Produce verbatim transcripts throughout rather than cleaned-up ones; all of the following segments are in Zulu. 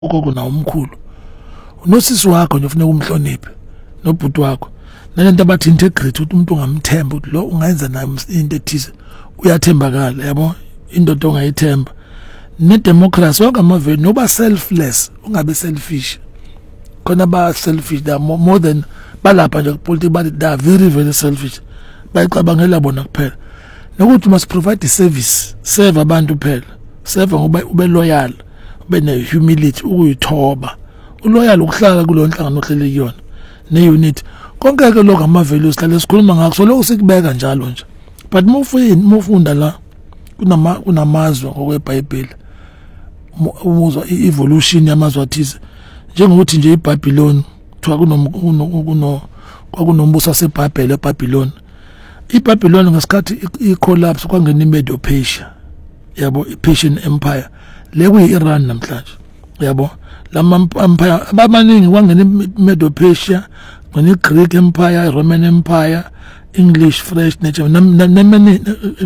ugogo na umkhulu unosisi wakho nje ufuna ukumhlonipha nobhuti wakho nalento abathi integrity ukuthi umuntu ungamthemba ukuthi lo ungayenza naye into ethize uyathembakala yabo indodo ongayithemba ne democracy wonke amaveli noba selfless ungabe selfish khona ba selfish da more, more than balapha nje politics but they are very very selfish bayicabangela bona kuphela nokuthi must provide a service serve abantu kuphela serve ngoba ube loyal ube ne humility ukuyithoba uloyal ukuhlala kulo nhlangano ohlele kuyona ne unit konke ke lokho ama values la lesikhuluma ngakho so lokho sikubeka njalo nje but mufuni mufunda la kunama kunamazwi ngokweBhayibheli umuzwa evolution yamazwi athize njengokuthi nje iBabylon kuthiwa kuno kuno kwakunombuso waseBhabhele eBabylon iBabylon ngesikhathi icollapse kwangena iMedo Persia yabo iPersian Empire lekuyiIran namhlanje yabo lama empire abamaningi kwangena iMedo Persia ngene Greek Empire iRoman Empire English French namanye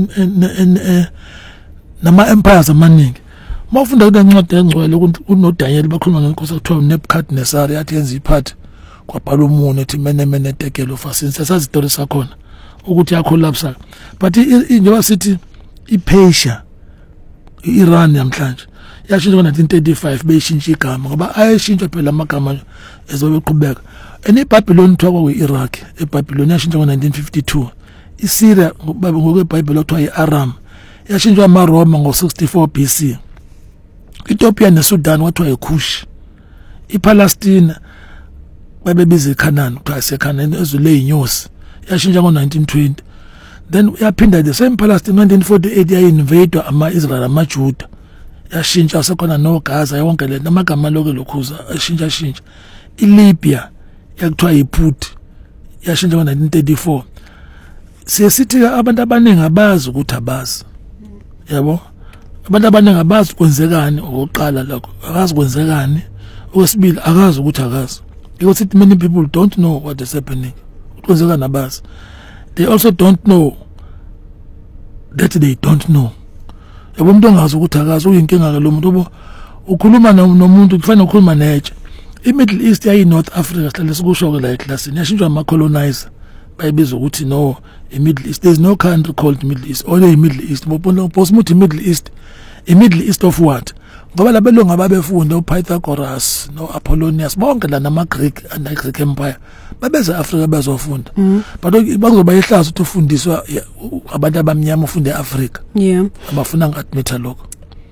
nama empires amaningi mawufunda kulencwadi engcwele unoDaniel bakhuluma ngenkosi ekuthiwa uNebukadnezar yathi yenza iphathi kwabhala umuntu ethi mene mene tekelo fasinse sazi story sakhona ukuthi yacollapse but njengoba sithi iPersia iIran namhlanje yashintsha ngo-nineteen thirty-five beyishintsha igama ngoba ayishintsha phela amagama ezobeqhubeka eneBabylon kuthiwa kwakuyi-Iraq eBabylon yashintsha ngo-nineteen fifty-two iSyria ngokweBhayibheli kuthiwa yi-Aram yashintshwa amaRoma ngo-sixty-four B C Ethiopia neSudan kwathiwa yiKush iPalestine babebiza iCanaan kuthiwa iseCanaan ezule inyosi yashintsha ngo-nineteen twenty then yaphinda the same Palestine nineteen forty-eight yainvade ama-Israel amaJuda yashintsha sekhona noGaza yonke le namagama lokho lokhuza ashintsha shintsha iLibya yakuthiwa yiPut yashintsha ngo-nineteen thirty-four siyesithi abantu abaningi abazi ukuthi abazi yabo abantu abaningi abazi kwenzekani okoqala lokho akazi kwenzekani okwesibili akazi ukuthi akazi because many people don't know what is happening kwenzeka nabazi they also don't know that they don't know yabo umuntu ongazi ukuthi akazi uyinkinga ke lo muntu ukhuluma nomuntu kufanele ukhuluma netshe iMiddle East yayi North Africa sihlale sikusho ke la eclassini yashintshwa ama colonizer bayibiza ukuthi no iMiddle East there's no country called Middle East only iMiddle East bopona posimuthi Middle East iMiddle East of what ngoba labelungu ababefunda uPythagoras no Apollonius bonke la nama Greek and Greek Empire babeza Africa bazofunda but bakuzoba ihlazo ukuthi ufundiswa abantu abamnyama ufunde eAfrica yeah abafuna ngadmita lokho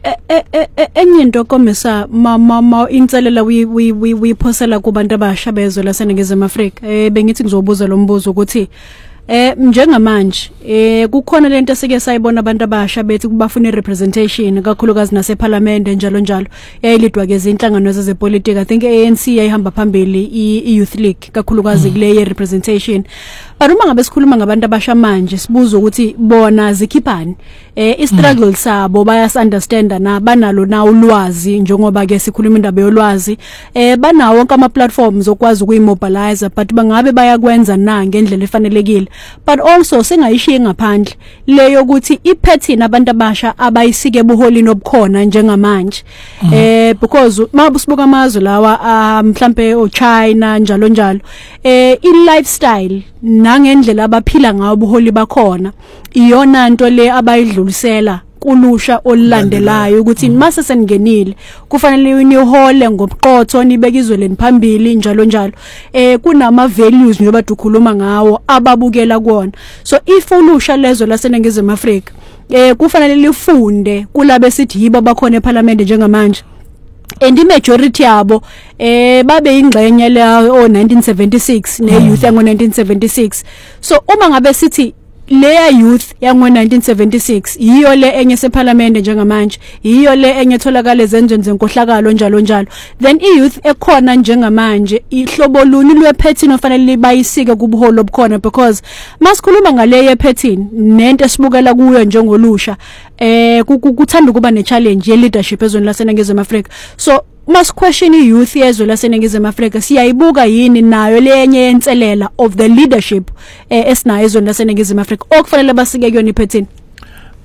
enye into komisa mama inselela uyiphosela kubantu abasha bezwe laseNingizimu Afrika eh bengithi ngizobuza lo mbuzo ukuthi eh njengamanje eh kukhona lento esike sayibona abantu abasha bethi kubafuna irepresentation kakhulukazi naseParliament njalo njalo yayilidwa ke izinhlangano zezepolitiki I think A N C yayihamba phambili iYouth League kakhulukazi kule yerepresentation but uma ngabe sikhuluma ngabantu abasha manje sibuza ukuthi bona zikhiphani eh istruggle sabo bayas understand na banalo na ulwazi njengoba ke sikhuluma indaba yolwazi eh banawo wonke ama platforms okwazi ukuyimobilize but bangabe bayakwenza na ngendlela efanelekile but also singayishiye ngaphandle leyo ukuthi ipattern abantu abasha abayisike buholini obukhona njengamanje mm. eh because mabusibuka amazwe lawa mhlambe oChina njalo njalo eh i lifestyle nangendlela abaphila ngayo buholi bakhona iyona into le abayidlulisela kulusha olulandelayo ukuthi mase sengenile kufanele nihole ngobuqotho nibekizweni phambili njalo njalo eh kunama values njengoba dukhuluma ngawo ababukela kuona so if ulusha lezo laseNingizimu Afrika eh kufanele lifunde kulabe sithi yibo bakhona eParliament njengamanje and the majority yabo eh babe ingxenye la o nineteen seventy-six ne youth yango nineteen seventy-six so uma ngabe sithi leya youth yango nineteen seventy-six yiyo le enye seParliament njengamanje yiyo le enye tholakala ezenzweni zenkohlakalo njalo njalo then iyouth ekhona njengamanje ihlobo luni lwepattern ofanele libayisike kubuholo obukhona because masikhuluma ngale yepattern nento esibukela kuyo njengolusha eh kuthanda kuba ne challenge ye leadership ezweni laseNingizimu Afrika so must question youth yezwe laseNingizimu Afrika siyayibuka yini nayo lenye yenselela of the leadership eh esinayo ezweni laseNingizimu Afrika okufanele basike kuyona ipattern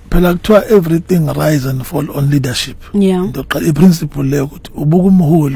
phela kuthiwa everything rise and fall on leadership yeah ndoqala iprinciple leyo ukuthi ubuka umholi